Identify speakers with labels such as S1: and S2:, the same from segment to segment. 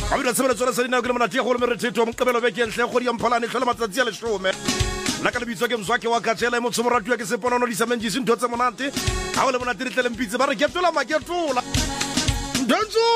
S1: a bile tshebeletso le sa dinao ke le monate go le merethetho moqebelo beke hle go di mpholane tlhola matsatsi a leshome nna ka lebitso ke mzwake wa katshela motho moratuwa ke seponono di samenjisi ntho tse monate ha o le monate re tle le mpitse ba re ketola maketola ntho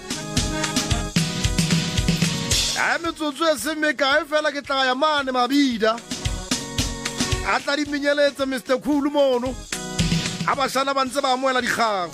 S1: a metsotso e semeka e fela ke tla ya mane mabida a tla di menyeletse Mr Cool mono a ba shana ba ntse ba amoela dikgang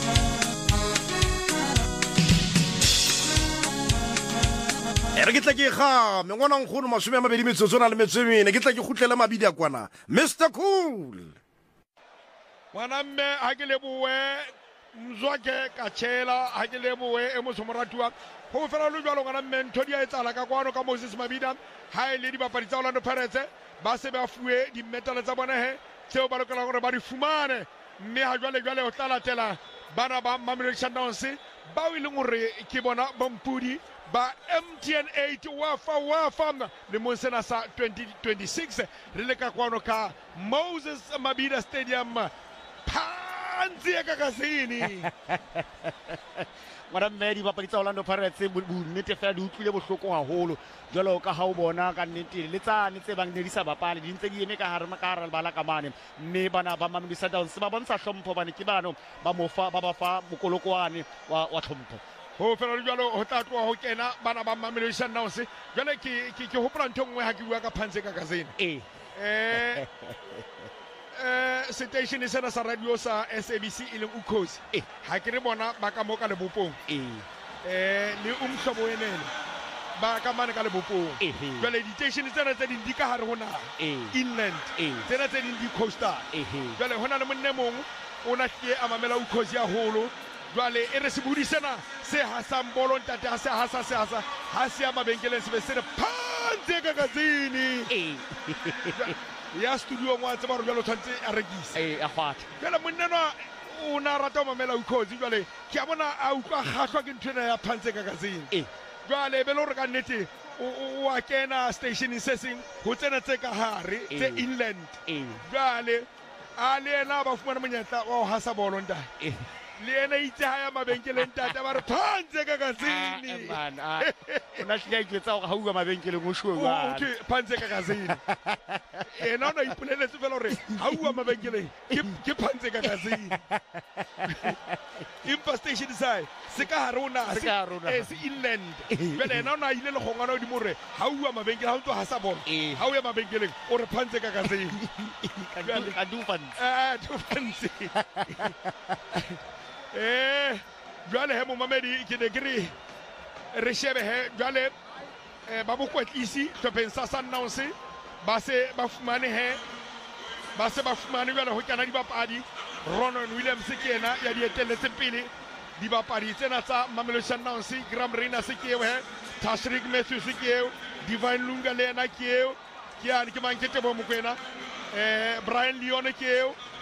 S1: re ke tla ke ga me ngwana nkgono masome a mabedi metsotso na le metsomene ke tla ke khutlele mabidi a kwana Mr Cool
S2: ngwana mme ha ke leboe Mzwake Katshela ha ke leboe e motho moratuwa go fela lo jwalo ngwana mme ntho di a etsala ka kwano ka Moses Mabida ha ile di bapadi tsa Orlando Pirates ba se ba fuwe di medal tsa bona he tseo ba lokela gore ba di fumane mme ha jwale o tla latela bana ba Mamelodi Sundowns ba o ile gore ke bona bompudi ba MTN 8 wa fa le monsena sa 2026 re le ka kwano ka Moses Mabida Stadium Panzi ya kakasini
S3: ngwana mme di bapadi tsa Orlando Pirates nnete fela di utlwile bohloko haholo jalo ka ha o bona ka nnete le tsane tse bang ne di sa bapale di ntse di eme ka hare bala ka mane mme bana ba Mamelodi Sundowns ba bontsha hlompho bane ke bano ba ba fa mokolokwane wa hlompho
S2: ho fela jalo ho tla tloa ho kena bana ba Mamelodi Sundowns jale ke hopola ntho nngwe ha ke bua ka Panzi kakasini station sena sa radio sa SABC ile ukhosi ha ke re bona ba ka mo ka le bopong le umhlobo wenene ba ka mane ka le bopong jwale di station tsena tse di ka hare hona inland tsena tse di coastal jwale hona le monne mong o na ke a mamela ukhosi ya holo jwale e re se budisena se hasang bolo ntate ha se ha se ya mabenkeleng se be se re Panzi kakasini ya studio ngwa tse ba re jalo tshwantse a rekisa
S3: a fata
S2: jalo monnenwa o na rata o mamela ukhosi jwale ke a bona a utlwa kgahlwa ke nthwena ya Panzi kakasini jwale be le gore ka nnete o a kena station se seng ho tsena tse ka hare tse inland jwale a le ena ba fumana monyetla wa ho hasa bolo ntate le ena itse ha ya mabenkeleng tata ba re Panzi kakasini
S3: ona hlile ke tsa go hauwa mabenkeleng o shwe wa
S2: ke Panzi kakasini ena ona ipoleletse fela hore hauwa mabenkeleng ke Panzi kakasini impa station sai se ka harona se inland bele ena ona ile le gongwana di more hauwa mabenkeleng ha ntwa ha sa bona hauwa mabenkeleng o re Panzi kakasini
S3: ka du
S2: Panzi jwale he mo mamedi ke ne kri re shebe he jwale ba bo kwetlisi tlhopheng sa Sundowns ba se ba fumane jwale ho kana di bapadi Ronan Williams ke ena ya di etelletse pele di bapadi tsena tsa Mamelodi Sundowns Graham Reina se ke he Tashrik Matthews ke he Divine Lunga le ena ke he ke a ke mankete bo mokwena Brian Leone ke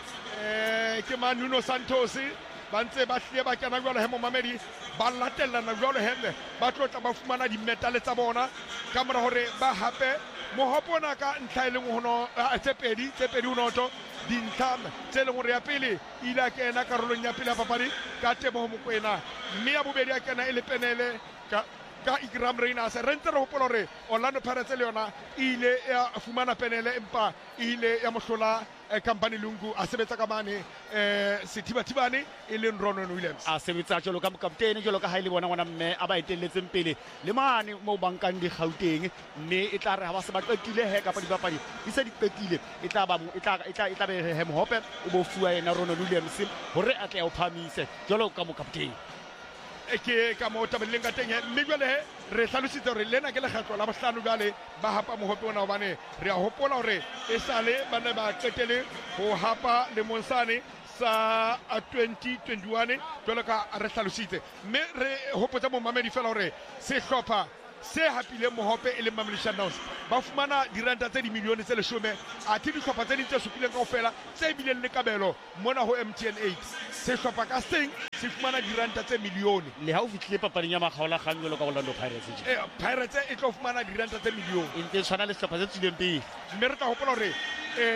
S2: he ke Nuno Santos ba ntse ba hle ba kana jwale he mo mamedi ba latellana jwale he ba tlotla ba fumana di medal tsa bona ka mora hore ba hape mo hopona ka ntlha ile ngono tse pedi unoto di ntlha tse le gore ya pele ile a kena karolong ya pele ya papadi ka Teboho Mokoena mme ya bobedi a kena ile penele ka Graham Reina se rente re hopola hore Orlando Pirates le yona ile ya fumana penele empa ile ya mohlola company lungu a sebetsa ka mane Sithibathibane e leng Ronan Williams
S3: a sebetsa jalo ka mokaptene jalo ka ha ile bona ngwana mme a ba etelletseng pele le mane mo bankang di Gauteng mme e tla re ha ba se ba qetile he ka pa di bapadi di se di qetile e tla be he Mohope o bo fuwa ena Ronan Williams hore a tle a o phamise jalo ka mokaptene
S2: ke ka mo tabeleng ka teng mme jwale re hlalositse hore lena ke lekgetlo la bohlano jwale ba hapa Mohope ona hobane re a hopola hore e sale bana ba qetele ho hapa le Monsane sa 2021 jwale ka re hlalositse mme re hopotsa mo mamedi fela hore se hlopha se hapile Mohope e le Mamelodi Sundowns ba fumana diranta tse di milione tse 10 a ti di hlopha tse di tse supileng kaofela tse bileng le kabelo mona ho MTN 8 se hlopha ka seng se fumana diranta tse milione
S3: le ha o fitlile papading ya makgaola gangelo ka Orlando Pirates
S2: Pirates e tlo fumana diranta tse milione
S3: inte tshwana le hlopha tse tsileng pele
S2: mme re tla hopola hore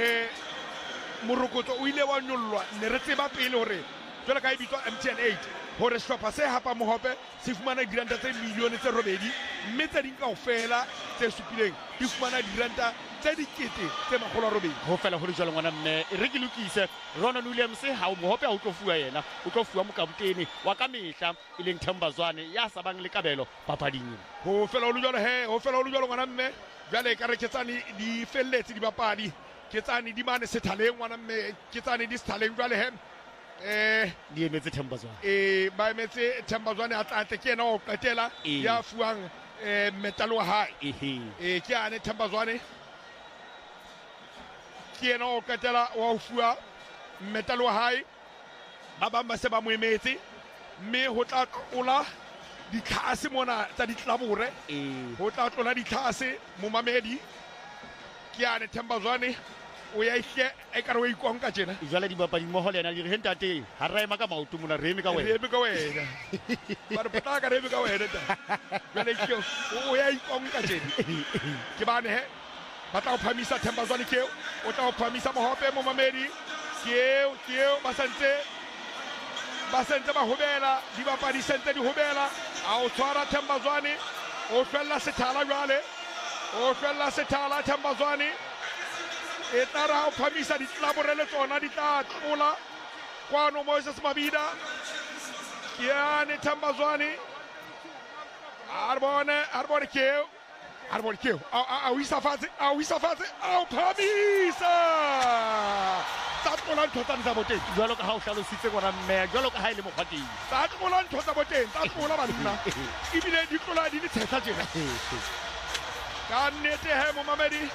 S2: morokotso o ile wa nyollwa ne re tseba pele hore jwale ka e bitswa MTN 8 hore sehlopha se hapa mohope se fumana diranta tse milione tse robedi mme tse ding kaofela tse supileng di fumana diranta tse dikete tse makgolo a robedi
S3: ho fela ho le jalo ngwana mme re ke lokise Ronan Williams ha o mohope ha o tlo fuwa yena o tlo fuwa mokaptene wa ka mehla e leng Themba Zwane ya sa bang le kabelo papading
S2: ho fela ho le jalo ho fela ho le jalo ngwana mme jale ka re ketsane di felletse di bapadi ketsane di mane sethaleng ngwana mme ketsane di sethaleng jale
S3: di emetse Themba Zwane
S2: ba emetse Themba Zwane a tla ke yena o qetela ya fuwang metalo wa hae ke ane Themba Zwane ke yena o qetela wa ho fuwa metalo wa hae ba bang ba se ba mo emetse mme ho tla tlola ditlhase mona tsa ditlabore ho tla tlola ditlhase momamedi ke ane Themba Zwane o ya ihe e ka re o ikonka tjena
S3: jwale di bapadi mmoho le yena di re he ntate ha re ema ka maoto mona re eme ka wena
S2: ba re pota ka re eme ka wena ta jwale ke o ya ikonka tjena ke bane he ba tla o phamisa Themba Zwane ke o tla o phamisa mohope momamedi ke ba sentse ba hobela di bapadi sentse di hobela a o tshwara Themba Zwane o hlwella sethala jwale o hlwella sethala Themba Zwane e tara o phamisa ditlabore le tsona di tla tlola kwano Moses Mabida ke ane Themba Zwane arbone ke a o isa fatshe a o phamisa tsa tlola ntho tsa ntsha boteng
S3: jwalo ka ha o hlalositse ngwana mme jwalo ka ha e le mokgwateng
S2: tsa tlola ntho tsa boteng tsa tlola banna ebile di tlola di le tshehla tjena ka nnete he momamedi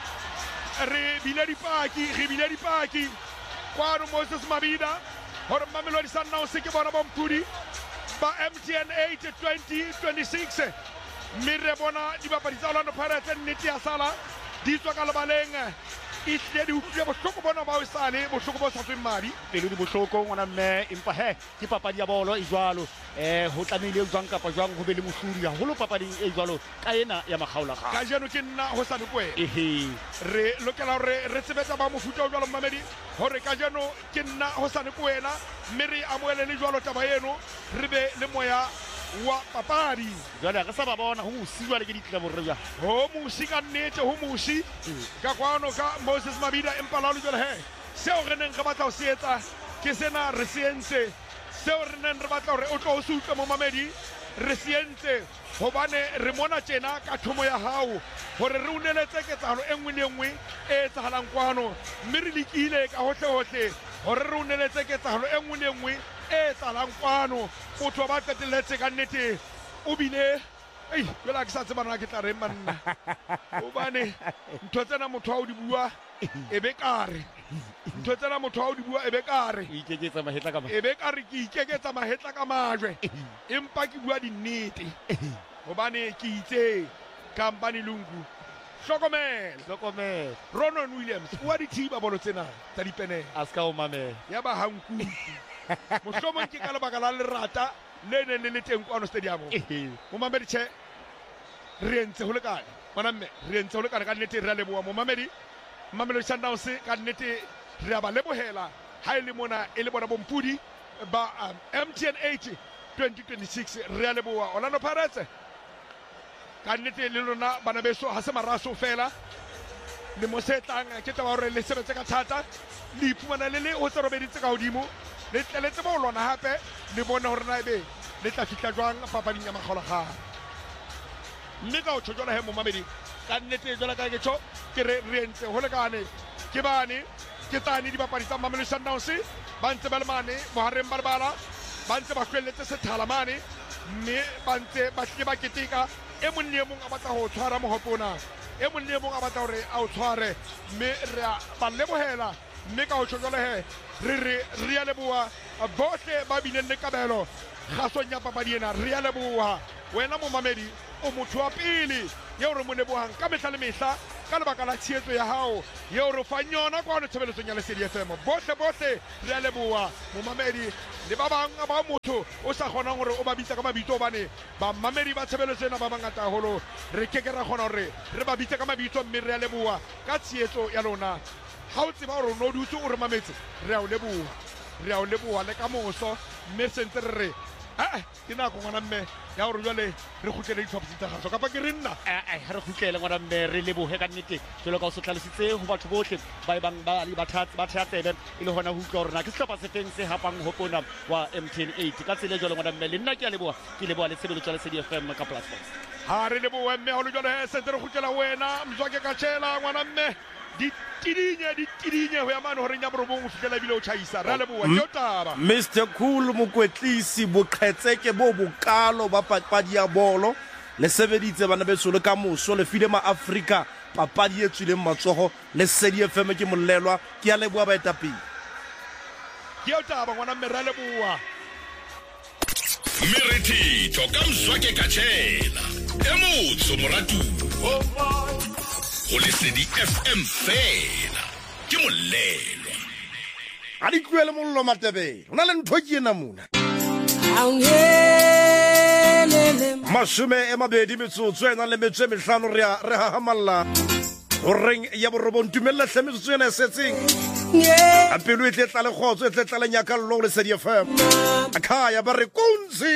S2: re bile dipaki kwano Moses Mabida hore Mamelodi Sundowns ke bona bompudi ba MTN 8 2026 mme re bona dibapadi tsa Orlando Pirates nnete ya sala di tswa ka lebaleng ihle di utlwe bohloko bona ba o sale bohloko bo sa tsweng madi
S3: pelo di bohloko ngwana mme empa he ke papadi ya bolo e jwalo ho tlamehile jwang kapa jwang ho be le mohlodi haholo papading e jwalo ka ena ya makgaola
S2: ka jeno ke nna ho sa dikwe re lokela hore re tsebetsa ba mofuta o jwalo mmamedi hore ka jeno ke nna ho sa dikwe mme re amoele le jwalo taba eno re be le moya wa papadi
S3: jwale re sa ba bona ho musi jwale ke ditlabore ja
S2: ho musi ka nnete ho musi ka kwano ka Moses Mabida empa la jwale he seo re neng re batla ho se etsa ke sena re se entse seo re neng re batla hore o tlo o se utlwe momamedi re se entse hobane re mona tjena ka thomo ya hao hore re uneletse ketsahalo e nngwe le nngwe e etsahalang kwano mme re lekile ka hohle hore re uneletse ketsahalo e nngwe le nngwe e etsahalang kwano motho ba qetelletse ka nnete o bile jwale ke sa tsebana ke tla reng manna hobane ntho tsena motho wa o di bua e be kare ntho tsena motho wa o di bua e be kare
S3: ikeketsa mahetla ka
S2: e be kare ke ikeketsa mahetla ka majwe empa ke bua dinnete hobane ke itse company lungu hlokomela Ronan Williams wa di thiba bolo tsena tsa dipeneng
S3: a ska o mamela
S2: ya ba hanku mohlomong ke ka lebaka la lerata le neng le le teng kwano stadium momamedi che re entse ho lekane bona mme re entse ho lekane ka nnete re a leboha momamedi Mamelodi Sundowns ka nnete re a ba lebohela ha ile mona e le bona bompudi ba MTN 8 2026 re a leboha Orlando Pirates ka nnete le lona bana beso ha se maraso fela le mosetlang ke taba hore le sebetse ka thata le iphumana le o tse robeditse ka hodimo le tleletse bo lona hape le bona hore na ebe le tla fitla jwang papading ya makgolakga mme ka o tjho jwale he momamedi ka nnete jwale ka ke tjho ke re entse ho lekane ke bane ke tsane dibapadi tsa Mamelodi Sundowns ba ntse ba le mane mohareng ba lebala ba ntse ba hlwelletse sethala mane mme ba ntse ba hle ba keteka e mong le mong a batla ho tshwara mohopona e mong le mong a batla hore a o tshware mme re a ba lebohela mme ka o tjho jwale he re a leboha bohle ba bileng le kabelo kgasong ya papadi ena re a leboha wena momamedi o motho wa pele yeo re mo lebohang ka mehla le mehla ka lebaka la tshehetso ya hao yeo re fang yona kwano tshebeletsong ya Lesedi FM bohle re a leboha momamedi le ba bang ba motho o sa kgonang hore o ba bitsa ka mabitso hobane bamamedi ba tshebeletso ena ba bangata haholo re keke ra kgona hore re ba bitse ka mabitso mme re a leboha ka tshehetso ya lona ha o tseba hore o no dutse o re mametse re a o leboha le ka moso mme sentse re ke nako ngwana mme ya gore jwale re khutlele ditlhophisitagaso kapa ke re nna
S3: re khutlele ngwana mme re leboge ka nnete jalo ka o se tlhalositse go batho botlhe ba e bang ba le ba tsebe e le gona go utlwa gore na ke setlhopha se feng se hapang hopona wa M10 8 ka tsela jalo ngwana mme le nna ke a leboga ke leboga le tshebeletso ya Lesedi FM ka platform
S2: ha re leboga mme go le jwale sente re khutlela wena Mzwake Katshela ngwana mme ditidinye ho ya mane gore nya borobong o fitlela bile o chaisa re leboga ke o taba
S1: Mr Cool mokwetlisi boqhetseke bo bokalo ba papadi ya bolo le sebeditse bana beso le ka moso le file ma Africa papadi e tswileng matsogo le Lesedi FM ke mollelwa ke a leboga ba etapele
S2: ke o taba ngwana mme re leboga
S4: Merithito ka Mzwake Katshela emotso moratu go Lesedi FM fela ke mollelwa
S1: a di tluele mollo Matebele ona le ntho ke ena mona Mashome mabedi metsotso ena le metse mehlano re hahamalla goreng ya borobong tumella hle metsotso ena setseng a pelo e tletla le khotso e tletla le nyakallo Lesedi FM akaya ba re kunzi